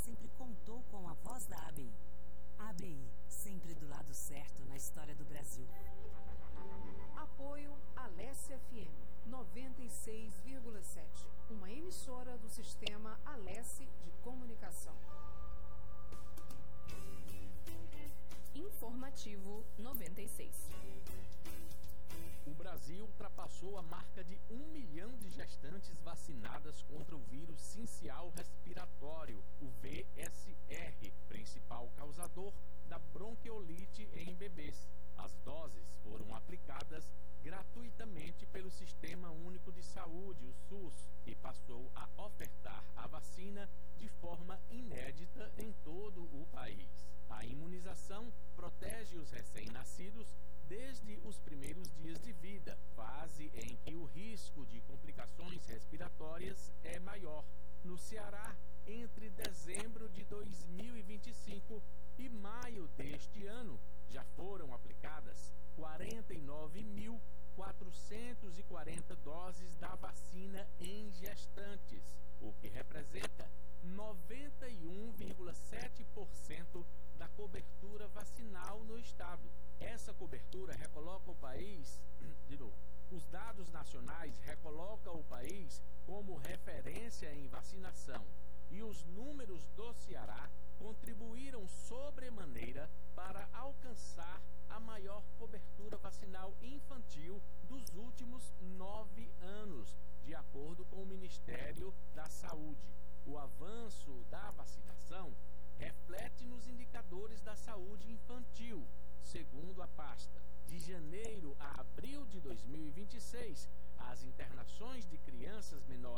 sempre contou com a voz da ABI. ABI, sempre do lado certo na história do Brasil. Apoio Alesse FM 96,7, uma emissora do sistema Alesse de comunicação. Informativo 96. O Brasil ultrapassou a marca de 1 milhão de gestantes vacinadas contra o vírus sincial respiratório, o VSR, principal causador da bronquiolite em bebês. As doses foram aplicadas gratuitamente pelo Sistema Único de Saúde, o SUS, que passou a ofertar a vacina de forma inédita em todo o país. A imunização protege os recém-nascidos desde os primeiros dias de vida, fase em que o risco de complicações respiratórias é maior. No Ceará, entre dezembro de 2025 e maio deste ano, já foram aplicadas 49.440 doses da vacina em gestantes, o que representa 91,7% da cobertura vacinal no estado. Essa cobertura recoloca o país, os dados nacionais recolocam o país como referência em vacinação, e os números do Ceará contribuíram sobremaneira para alcançar a maior cobertura vacinal infantil dos últimos 9 anos, de acordo com o Ministério da Saúde. O avanço da vacinação reflete nos indicadores da saúde infantil. Segundo a pasta, de janeiro a abril de 2026, as internações de crianças menores